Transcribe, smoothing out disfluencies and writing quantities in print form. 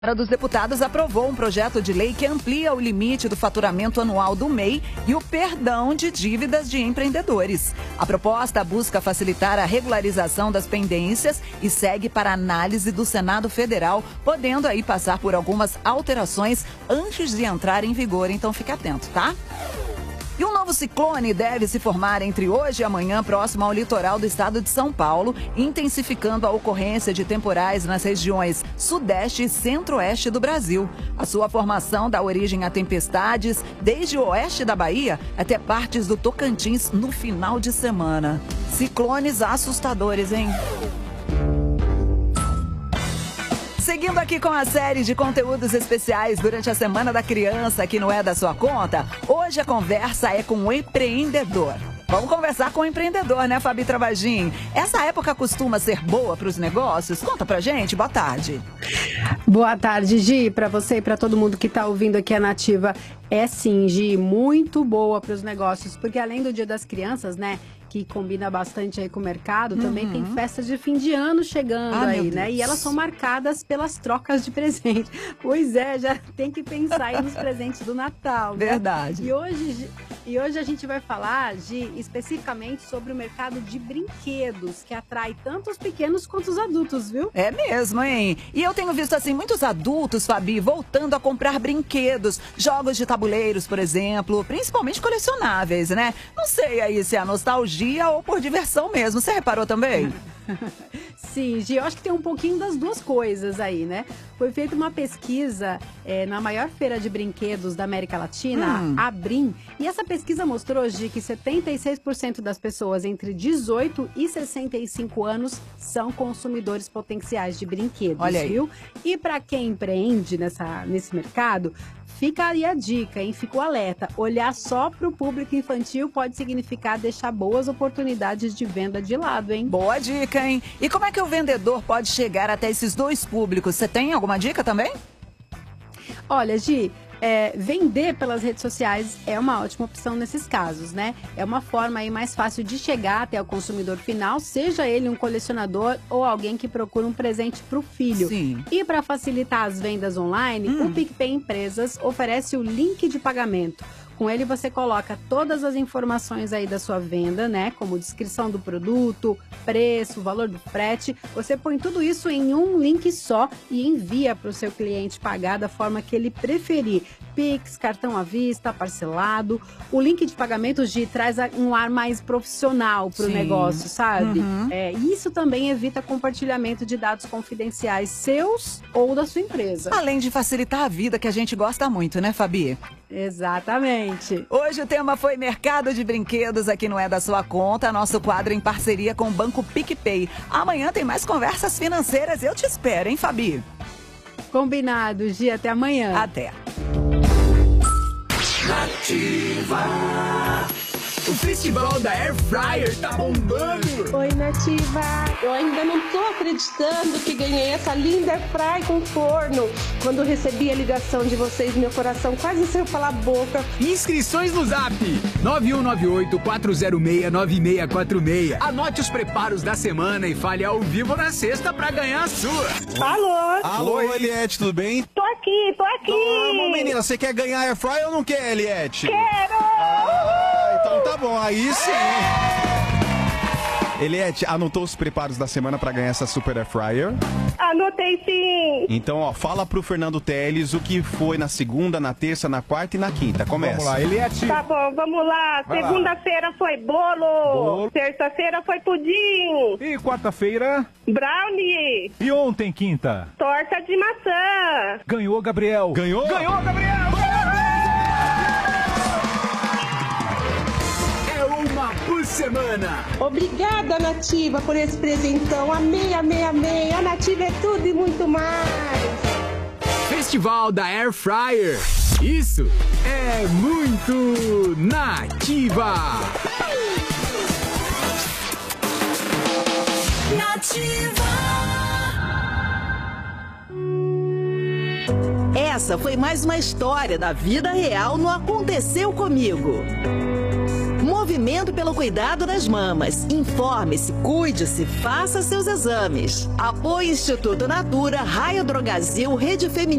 A Câmara dos Deputados aprovou um projeto de lei que amplia o limite do faturamento anual do MEI e o perdão de dívidas de empreendedores. A proposta busca facilitar a regularização das pendências e segue para análise do Senado Federal, podendo aí passar por algumas alterações antes de entrar em vigor. Então fique atento, tá? E um novo ciclone deve se formar entre hoje e amanhã próximo ao litoral do estado de São Paulo, intensificando a ocorrência de temporais nas regiões sudeste e centro-oeste do Brasil. A sua formação dá origem a tempestades desde o oeste da Bahia até partes do Tocantins no final de semana. Ciclones assustadores, hein? Seguindo aqui com a série de conteúdos especiais durante a Semana da Criança, que não é da sua conta, hoje a conversa é com um empreendedor. Vamos conversar com o empreendedor, né, Fabi Travagin? Essa época costuma ser boa para os negócios? Conta pra gente, boa tarde. Boa tarde, Gi, para você e para todo mundo que está ouvindo aqui a Nativa. É sim, Gi, muito boa para os negócios, porque além do Dia das Crianças, né, que combina bastante aí com o mercado, também tem festas de fim de ano chegando aí, né? E elas são marcadas pelas trocas de presente. Pois é, já tem que pensar aí nos presentes do Natal, né? Verdade. E hoje a gente vai falar, especificamente sobre o mercado de brinquedos, que atrai tanto os pequenos quanto os adultos, viu? É mesmo, hein? E eu tenho visto, assim, muitos adultos, Fabi, voltando a comprar brinquedos, jogos de tabuleiros, por exemplo, principalmente colecionáveis, né? Não sei aí se é a nostalgia ou por diversão mesmo. Você reparou também? Sim, Gi, eu acho que tem um pouquinho das duas coisas aí, né? Foi feita uma pesquisa na maior feira de brinquedos da América Latina, a BRIM, e essa pesquisa mostrou, Gi, que 76% das pessoas entre 18 e 65 anos são consumidores potenciais de brinquedos, olha aí, viu? E para quem empreende nesse mercado, fica aí a dica, hein? Fica o alerta. Olhar só para o público infantil pode significar deixar boas oportunidades de venda de lado, hein? Boa dica, hein? E como é que o vendedor pode chegar até esses dois públicos? Você tem alguma dica também? Olha, Gi, vender pelas redes sociais é uma ótima opção nesses casos, né? É uma forma aí mais fácil de chegar até o consumidor final, seja ele um colecionador ou alguém que procura um presente para o filho. Sim. E para facilitar as vendas online, o PicPay Empresas oferece o link de pagamento. Com ele você coloca todas as informações aí da sua venda, né? Como descrição do produto, preço, valor do frete. Você põe tudo isso em um link só e envia para o seu cliente pagar da forma que ele preferir. Pix, cartão à vista, parcelado. O link de pagamento, Gi, traz um ar mais profissional para o negócio, sabe? Isso também evita compartilhamento de dados confidenciais seus ou da sua empresa. Além de facilitar a vida, que a gente gosta muito, né, Fabi? Exatamente. Hoje o tema foi Mercado de Brinquedos, aqui não é da sua conta, nosso quadro em parceria com o Banco PicPay. Amanhã tem mais conversas financeiras, eu te espero, hein, Fabi? Combinado, Gi, até amanhã. Até. Nativa. O festival da Air Fryer tá bombando. Oi, Nativa. Eu ainda não tô acreditando que ganhei essa linda Air Fryer com forno. Quando recebi a ligação de vocês, meu coração quase saiu pela boca. Inscrições no Zap 9198-406-9646. Anote os preparos da semana e fale ao vivo na sexta pra ganhar a sua. Alô? Alô, Eliette, tudo bem? Tô aqui. Vamos, menina, você quer ganhar Air Fryer ou não quer, Eliette? Quero! Então tá bom, aí sim. Eliette, anotou os preparos da semana pra ganhar essa Super Air Fryer? Anotei sim. Então, ó, fala pro Fernando Teles o que foi na segunda, na terça, na quarta e na quinta. Começa. Vamos lá, Eliette. Tá bom, vamos lá. Segunda-feira foi bolo. Terça-feira foi pudim. E quarta-feira? Brownie. E ontem, quinta? Torta de maçã. Ganhou, Gabriel. Ganhou? Ganhou, Gabriel. É uma por semana. Obrigada, Nativa, por esse presentão. Amei. A Nativa é tudo e muito mais. Festival da Air Fryer. Isso é muito Nativa. Essa foi mais uma história da vida real no Aconteceu Comigo. movimento pelo cuidado das mamas. Informe-se, cuide-se, faça seus exames. Apoio Instituto Natura, Raio Drogasil, Rede Feminina.